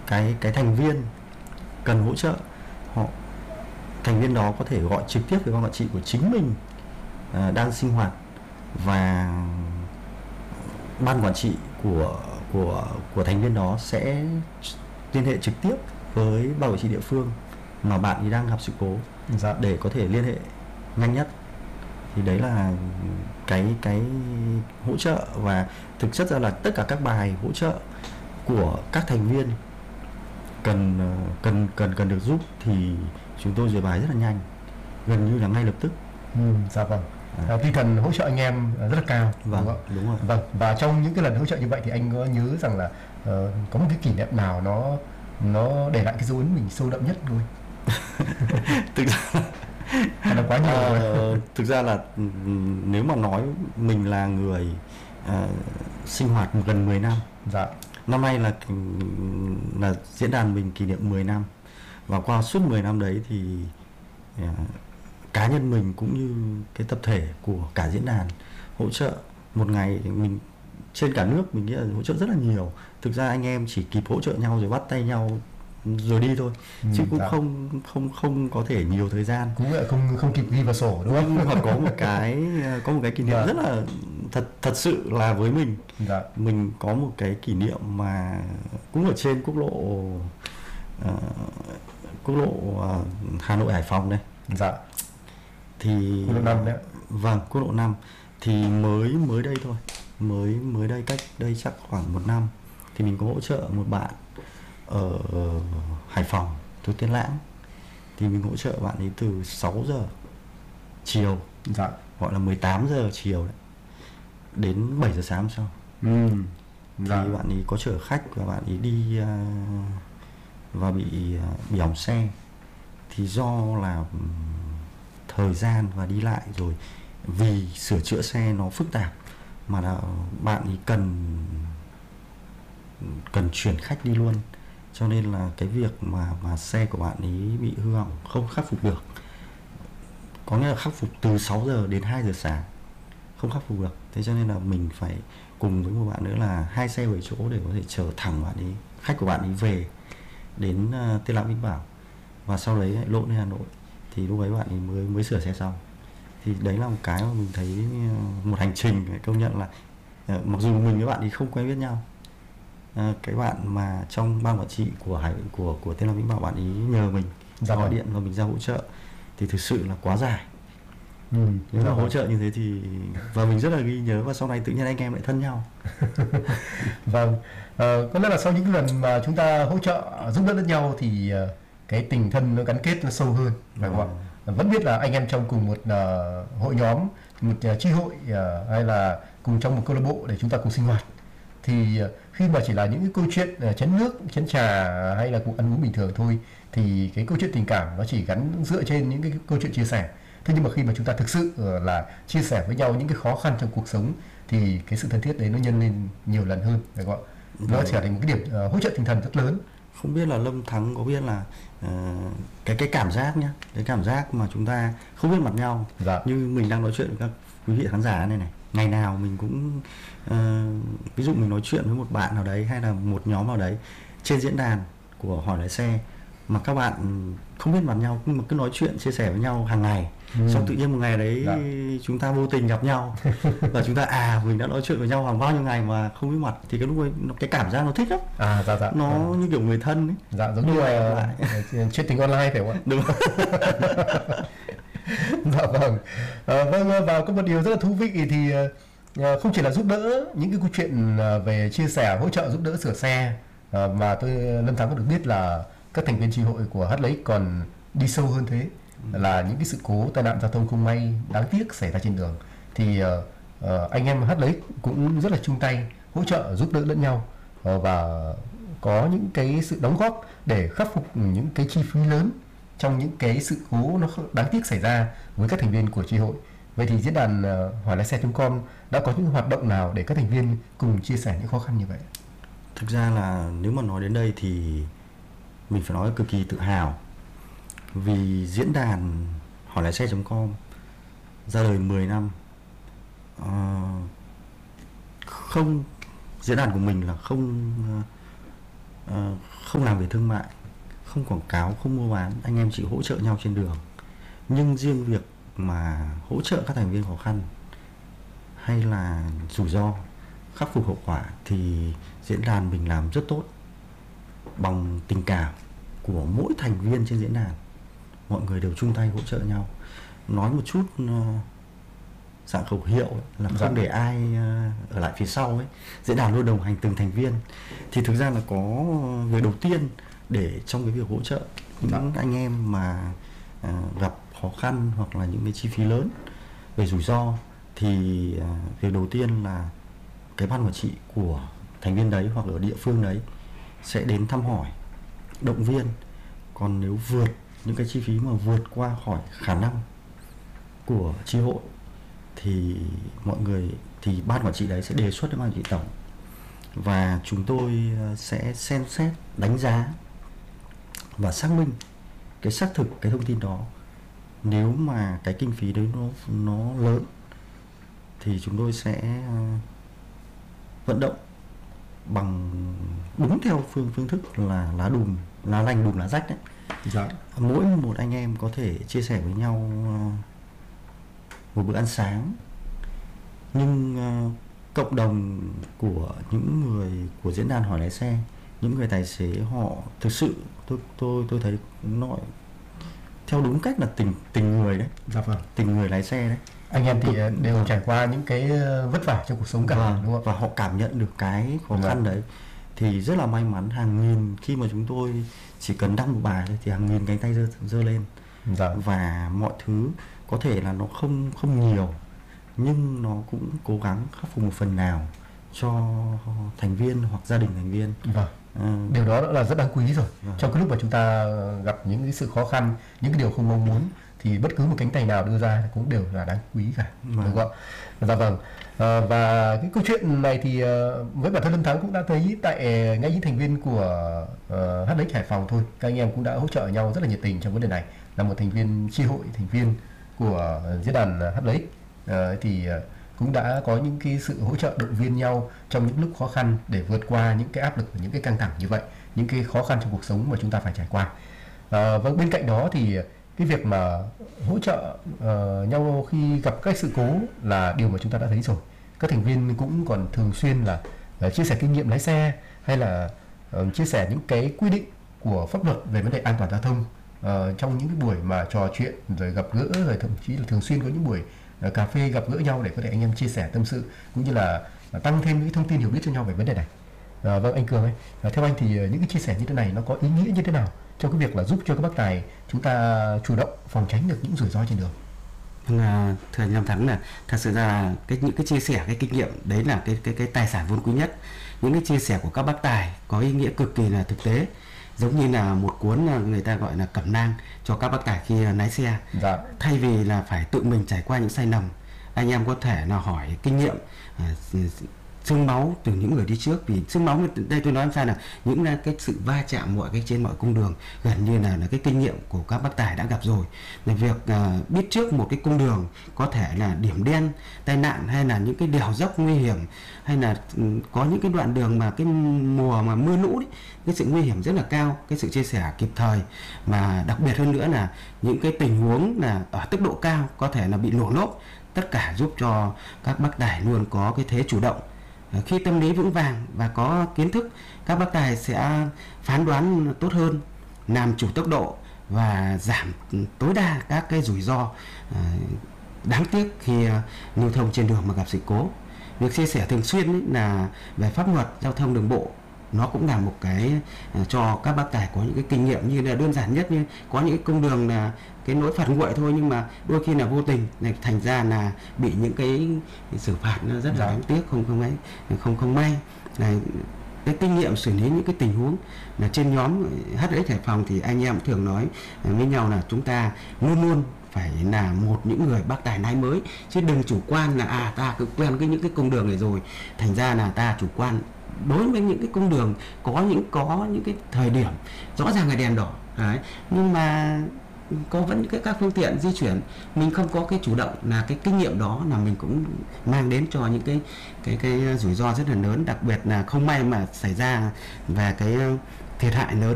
cái thành viên cần hỗ trợ, họ thành viên đó có thể gọi trực tiếp với ban quản trị của chính mình đang sinh hoạt, và ban quản trị của thành viên đó sẽ liên hệ trực tiếp với ban quản trị địa phương mà bạn ấy đang gặp sự cố, Dạ. để có thể liên hệ nhanh nhất. Thì đấy là cái hỗ trợ, và thực chất ra là tất cả các bài hỗ trợ của các thành viên cần được giúp thì chúng tôi duyệt bài rất là nhanh, gần như là ngay lập tức. Dạ vâng. Tinh thần hỗ trợ anh em rất là cao. Vâng, đúng rồi. Vâng, và trong những cái lần hỗ trợ như vậy thì anh có nhớ rằng là có một cái kỷ niệm nào nó để lại cái dấu ấn mình sâu đậm nhất thôi? Thực ra là quá nhiều rồi. Thực ra là nếu mà nói mình là người sinh hoạt gần 10 năm. Dạ. Năm nay là diễn đàn mình kỷ niệm 10 năm, và qua suốt 10 năm đấy thì cá nhân mình cũng như cái tập thể của cả diễn đàn hỗ trợ một ngày mình trên cả nước, mình nghĩ là hỗ trợ rất là nhiều. Thực ra anh em chỉ kịp hỗ trợ nhau rồi bắt tay nhau rồi đi thôi, chứ cũng dạ. không có thể nhiều thời gian, cũng không kịp ghi vào sổ, đúng không? Hoặc có một cái kỷ niệm dạ. rất là thật sự là với mình. Dạ. Mình có một cái kỷ niệm mà cũng ở trên quốc lộ Hà Nội Hải Phòng đây. Dạ. Thì quốc lộ 5 đấy. Vâng, quốc lộ 5 thì mới đây thôi, mới đây, cách đây chắc khoảng 1 năm thì mình có hỗ trợ một bạn ở Hải Phòng, Thôn Tiên Lãng. Thì mình hỗ trợ bạn ấy từ 6 giờ chiều, dạ. gọi là 18 giờ chiều đấy, đến 7 giờ sáng sau. Dạ. Thì bạn ấy có chở khách và bạn ấy đi và bị hỏng xe. Thì do là thời gian và đi lại, rồi vì sửa chữa xe nó phức tạp mà là bạn ấy cần chuyển khách đi luôn, cho nên là cái việc mà xe của bạn ấy bị hư hỏng không khắc phục được, có nghĩa là khắc phục từ 6 giờ đến 2 giờ sáng không khắc phục được. Thế cho nên là mình phải cùng với một bạn nữa là 2 xe 7 chỗ để có thể chở thẳng bạn ấy, khách của bạn ấy về đến Tiên Lãng Vĩnh Bảo, và sau đấy lộn lên Hà Nội. Thì lúc ấy bạn ấy mới sửa xe xong. Thì đấy là một cái mà mình thấy một hành trình công nhận là mặc dù mình với bạn ấy không quen biết nhau, cái bạn mà trong ban quản trị của Tiên Lãng Vĩnh Bảo, bạn ấy nhờ mình gọi điện và mình ra hỗ trợ thì thực sự là quá dài. Nếu mà hỗ trợ như thế thì và mình rất là ghi nhớ, và sau này tự nhiên anh em lại thân nhau. Vâng, có lẽ là sau những lần mà chúng ta hỗ trợ giúp đỡ lẫn nhau thì cái tình thân nó gắn kết nó sâu hơn, phải không ạ? Vẫn biết là anh em trong cùng một hội nhóm, một chi hội, hay là cùng trong một câu lạc bộ để chúng ta cùng sinh hoạt. Thì khi mà chỉ là những cái câu chuyện chén nước, chén trà hay là cùng ăn uống bình thường thôi, thì cái câu chuyện tình cảm nó chỉ gắn dựa trên những cái câu chuyện chia sẻ. Thế nhưng mà khi mà chúng ta thực sự là chia sẻ với nhau những cái khó khăn trong cuộc sống thì cái sự thân thiết đấy nó nhân lên nhiều lần hơn, phải không ạ? Nó trở thành một cái điểm hỗ trợ tinh thần rất lớn. Không biết là Lâm Thắng có biết là cái cảm giác nhá, cái cảm giác mà chúng ta không biết mặt nhau, dạ. như mình đang nói chuyện với các quý vị khán giả này, ngày nào mình cũng ví dụ mình nói chuyện với một bạn nào đấy hay là một nhóm nào đấy trên diễn đàn của Hỏi Lái Xe, mà các bạn không biết mặt nhau nhưng mà cứ nói chuyện chia sẻ với nhau hàng ngày. Xong tự nhiên một ngày đấy dạ. chúng ta vô tình gặp nhau và chúng ta mình đã nói chuyện với nhau hàng bao nhiêu ngày mà không biết mặt, thì cái lúc ấy cái cảm giác nó thích lắm. Dạ. Nó như kiểu người thân ấy. Dạ, giống như là chuyện tình online, phải không ạ? Đúng. Dạ vâng. Vâng, và có một điều rất là thú vị thì không chỉ là giúp đỡ những cái câu chuyện về chia sẻ, hỗ trợ giúp đỡ sửa xe, mà Lâm Thắng có được biết là các thành viên chi hội của Hát Lấy còn đi sâu hơn thế, là những cái sự cố tai nạn giao thông không may đáng tiếc xảy ra trên đường thì anh em Hát Lấy cũng rất là chung tay hỗ trợ giúp đỡ lẫn nhau, và có những cái sự đóng góp để khắc phục những cái chi phí lớn trong những cái sự cố nó đáng tiếc xảy ra với các thành viên của chi hội. Vậy thì diễn đàn hỏi lái xe.com đã có những hoạt động nào để các thành viên cùng chia sẻ những khó khăn như vậy? Thực ra là nếu mà nói đến đây thì mình phải nói cực kỳ tự hào, vì diễn đàn hỏi lái xe.com ra đời 10 năm, không, diễn đàn của mình là không làm về thương mại, không quảng cáo, không mua bán, anh em chỉ hỗ trợ nhau trên đường. Nhưng riêng việc mà hỗ trợ các thành viên khó khăn hay là rủi ro, khắc phục hậu quả thì diễn đàn mình làm rất tốt, bằng tình cảm của mỗi thành viên trên diễn đàn. Mọi người đều chung tay hỗ trợ nhau. Nói một chút dạng khẩu hiệu ấy, là không để ai ở lại phía sau ấy. Diễn đàn luôn đồng hành từng thành viên. Thì thực ra là có việc đầu tiên để trong cái việc hỗ trợ những anh em mà gặp khó khăn hoặc là những cái chi phí lớn về rủi ro, thì việc đầu tiên là cái ban quản trị của thành viên đấy hoặc ở địa phương đấy sẽ đến thăm hỏi, động viên. Còn nếu vượt những cái chi phí mà vượt qua khỏi khả năng của chi hội thì mọi người, thì ban quản trị đấy sẽ đề xuất với ban quản trị tổng, và chúng tôi sẽ xem xét, đánh giá và xác minh cái xác thực cái thông tin đó. Nếu mà cái kinh phí đấy nó lớn thì chúng tôi sẽ vận động bằng đúng theo phương thức là lá lành đùm lá rách đấy. Dạ. Mỗi một anh em có thể chia sẻ với nhau một bữa ăn sáng, nhưng cộng đồng của những người của diễn đàn hỏi lái xe, những người tài xế, họ thực sự tôi thấy nó theo đúng cách là tình người đấy. Dạ vâng. Tình người lái xe đấy. Anh em thì đều trải qua những cái vất vả trong cuộc sống cả, đúng không? Và họ cảm nhận được cái khó khăn đấy thì rất là may mắn. Hàng nghìn, khi mà chúng tôi chỉ cần đăng một bài thôi thì hàng nghìn cánh tay giơ lên. Dạ. Và mọi thứ có thể là nó không nhiều, nhưng nó cũng cố gắng khắc phục một phần nào cho thành viên hoặc gia đình thành viên. Vâng. Điều đó đã là rất đáng quý rồi. Trong cái lúc mà chúng ta gặp những cái sự khó khăn, những cái điều không mong muốn, thì bất cứ một cánh tay nào đưa ra cũng đều là đáng quý cả, đúng không ạ? Dạ vâng. Và cái câu chuyện này thì với bản thân Lâm Thắng cũng đã thấy tại ngay những thành viên của HLX Hải Phòng thôi, các anh em cũng đã hỗ trợ nhau rất là nhiệt tình trong vấn đề này. Là một thành viên chi hội, thành viên của diễn đàn HLX thì cũng đã có những cái sự hỗ trợ động viên nhau trong những lúc khó khăn để vượt qua những cái áp lực và những cái căng thẳng như vậy, những cái khó khăn trong cuộc sống mà chúng ta phải trải qua. Và bên cạnh đó thì cái việc mà hỗ trợ nhau khi gặp các sự cố là điều mà chúng ta đã thấy rồi. Các thành viên cũng còn thường xuyên là chia sẻ kinh nghiệm lái xe, hay là chia sẻ những cái quy định của pháp luật về vấn đề an toàn giao thông trong những cái buổi mà trò chuyện rồi gặp gỡ, rồi thậm chí là thường xuyên có những buổi cà phê gặp gỡ nhau để có thể anh em chia sẻ tâm sự, cũng như là tăng thêm những thông tin hiểu biết cho nhau về vấn đề này. Vâng, anh Cường ơi, theo anh thì những cái chia sẻ như thế này nó có ý nghĩa như thế nào trong cái việc là giúp cho các bác tài chúng ta chủ động phòng tránh được những rủi ro trên đường? Thưa anh Lâm Thắng, là thật sự là những cái chia sẻ, cái kinh nghiệm đấy là cái tài sản vốn quý nhất. Những cái chia sẻ của các bác tài có ý nghĩa cực kỳ là thực tế, giống như là một cuốn người ta gọi là cẩm nang cho các bác tài khi lái xe. Dạ. Thay vì là phải tự mình trải qua những sai lầm, anh em có thể là hỏi kinh nghiệm, xương máu từ những người đi trước. Vì xương máu đây tôi nói làm sao là những cái sự va chạm mọi cái trên mọi cung đường gần như là cái kinh nghiệm của các bác tài đã gặp rồi. Là việc biết trước một cái cung đường có thể là điểm đen, tai nạn, hay là những cái đèo dốc nguy hiểm, hay là có những cái đoạn đường mà cái mùa mà mưa lũ đấy, cái sự nguy hiểm rất là cao. Cái sự chia sẻ kịp thời, mà đặc biệt hơn nữa là những cái tình huống là ở tốc độ cao có thể là bị nổ lốp, tất cả giúp cho các bác tài luôn có cái thế chủ động. Khi tâm lý vững vàng và có kiến thức, các bác tài sẽ phán đoán tốt hơn, làm chủ tốc độ và giảm tối đa các cái rủi ro đáng tiếc khi lưu thông trên đường mà gặp sự cố. Việc chia sẻ thường xuyên là về pháp luật giao thông đường bộ, nó cũng là một cái cho các bác tài có những cái kinh nghiệm, như là đơn giản nhất như có những cái cung đường là cái lỗi phạt nguội thôi, nhưng mà đôi khi là vô tình này, thành ra là bị những cái xử phạt nó rất là đáng tiếc, không may. Này, cái kinh nghiệm xử lý những cái tình huống là trên nhóm HLX Hải Phòng thì anh em thường nói với nhau là chúng ta luôn luôn phải là những người bác tài lái mới, chứ đừng chủ quan là ta cứ quen những cái cung đường này rồi, thành ra là ta chủ quan. Đối với những cái cung đường có những cái thời điểm rõ ràng là đèn đỏ đấy, nhưng mà có vẫn các phương tiện di chuyển, mình không có cái chủ động, là cái kinh nghiệm đó là mình cũng mang đến cho những cái rủi ro rất là lớn. Đặc biệt là không may mà xảy ra về cái thiệt hại lớn